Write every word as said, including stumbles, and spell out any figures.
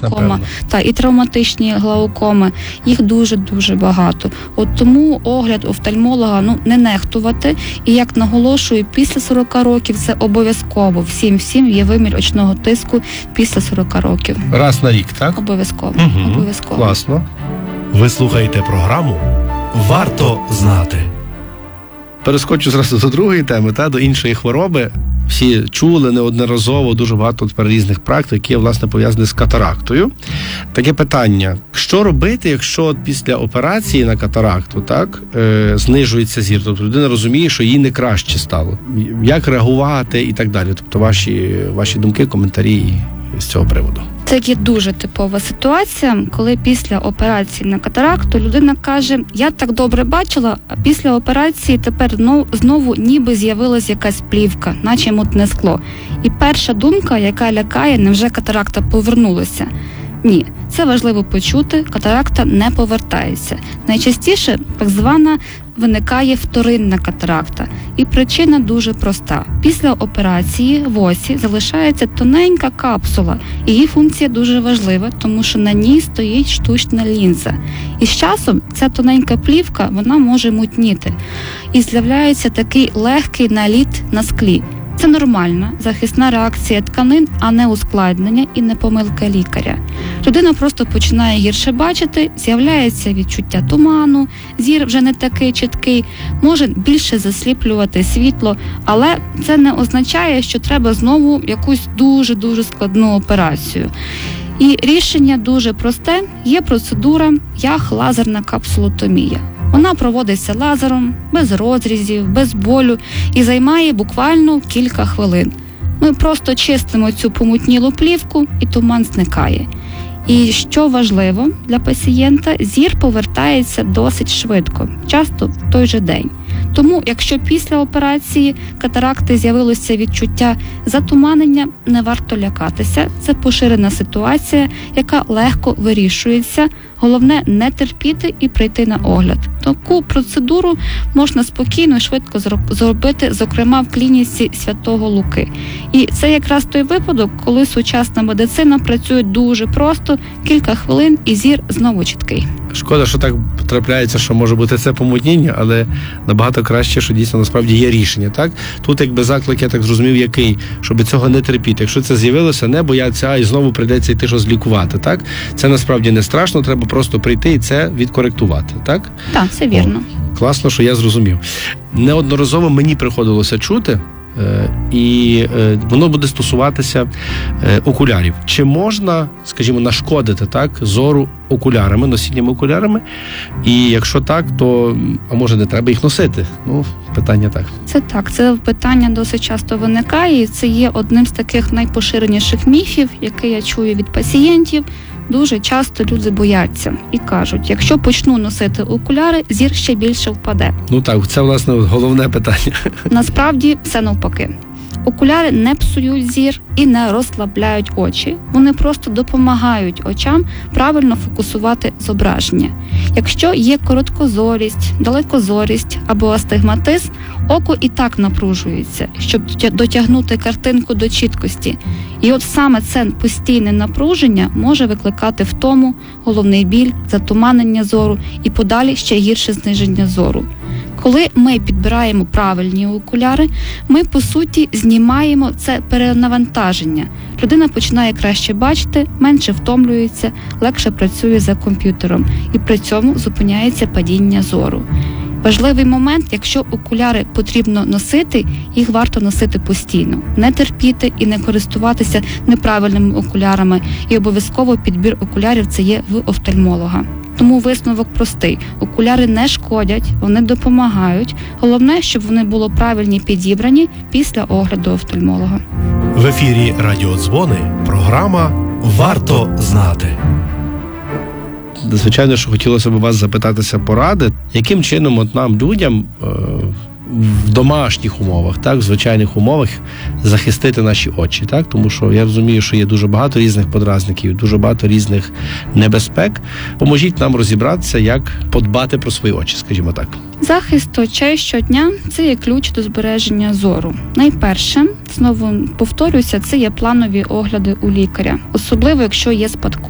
глаукома, та і травматичні глаукоми. Їх дуже-дуже багато. От тому огляд офтальмолога, ну, не нехтувати. І як наголошую, після сорока років це обов'язково. Всім-всім є вимір очного тиску після сорока років. Раз на рік, так? Обов'язково. Угу. Обов'язково. Класно. Ви слухаєте програму «Варто знати». Перескочу зразу до другої теми, та, до іншої хвороби. Всі чули неодноразово дуже багато тепер різних практик, які, власне, пов'язані з катарактою. Таке питання. Що робити, якщо от після операції на катаракту, так, е, знижується зір? Тобто людина розуміє, що їй не краще стало. Як реагувати і так далі? Тобто ваші, ваші думки, коментарі з цього приводу. Це є дуже типова ситуація, коли після операції на катаракту людина каже: я так добре бачила, а після операції тепер знову ніби з'явилась якась плівка, наче мутне скло. І перша думка, яка лякає: невже катаракта повернулася? Ні, це важливо почути, катаракта не повертається. Найчастіше так звана виникає вторинна катаракта. І причина дуже проста. Після операції в осі залишається тоненька капсула. Її функція дуже важлива, тому що на ній стоїть штучна лінза. І з часом ця тоненька плівка, вона може мутніти. І з'являється такий легкий наліт на склі. Це нормальна захисна реакція тканин, а не ускладнення і не помилка лікаря. Людина просто починає гірше бачити, з'являється відчуття туману, зір вже не такий чіткий, може більше засліплювати світло, але це не означає, що треба знову якусь дуже-дуже складну операцію. І рішення дуже просте. Є процедура як лазерна капсулотомія. Вона проводиться лазером, без розрізів, без болю і займає буквально кілька хвилин. Ми просто чистимо цю помутнілу плівку і туман зникає. І що важливо для пацієнта, зір повертається досить швидко, часто в той же день. Тому, якщо після операції катаракти з'явилося відчуття затуманення, не варто лякатися. Це поширена ситуація, яка легко вирішується. Головне – не терпіти і прийти на огляд. Таку процедуру можна спокійно і швидко зробити, зокрема в клініці Святого Луки. І це якраз той випадок, коли сучасна медицина працює дуже просто, кілька хвилин і зір знову чіткий. Шкода, що так трапляється, що може бути це помутніння, але набагато краще, що дійсно насправді є рішення, так? Тут якби заклик, я так зрозумів, який, щоб цього не терпіти. Якщо це з'явилося, не бояться, а і знову прийдеться йти щось лікувати, так? Це насправді не страшно, треба просто прийти і це відкоректувати, так? Так, це вірно. О, класно, що я зрозумів. Неодноразово мені приходилося чути, і воно буде стосуватися окулярів. Чи можна, скажімо, нашкодити, так, зору окулярами, носінням окулярами? І якщо так, то, а може, не треба їх носити? Ну, питання так. Це так, це питання досить часто виникає, і це є одним з таких найпоширеніших міфів, які я чую від пацієнтів. Дуже часто люди бояться і кажуть, якщо почну носити окуляри, зір ще більше впаде. Ну так, це, власне, головне питання. Насправді, все навпаки. Окуляри не псують зір і не розслабляють очі. Вони просто допомагають очам правильно фокусувати зображення. Якщо є короткозорість, далекозорість або астигматизм, око і так напружується, щоб дотягнути картинку до чіткості. І от саме це постійне напруження може викликати втому, головний біль, затуманення зору і подалі ще гірше зниження зору. Коли ми підбираємо правильні окуляри, ми, по суті, знімаємо це перенавантаження. Людина починає краще бачити, менше втомлюється, легше працює за комп'ютером. І при цьому зупиняється падіння зору. Важливий момент, якщо окуляри потрібно носити, їх варто носити постійно. Не терпіти і не користуватися неправильними окулярами. І обов'язково підбір окулярів – це є в офтальмолога. Тому висновок простий. Окуляри не шкодять, вони допомагають. Головне, щоб вони були правильні підібрані після огляду офтальмолога. В ефірі «Радіодзвони» програма «Варто знати». Звичайно, що хотілося б вас запитатися поради, яким чином от нам, людям, в домашніх умовах, так, в звичайних умовах захистити наші очі, так? Тому що я розумію, що є дуже багато різних подразників, дуже багато різних небезпек. Поможіть нам розібратися, як подбати про свої очі, скажімо так. Захист очей щодня – це є ключ до збереження зору. Найперше, знову повторюся, це є планові огляди у лікаря, особливо якщо є спадковість.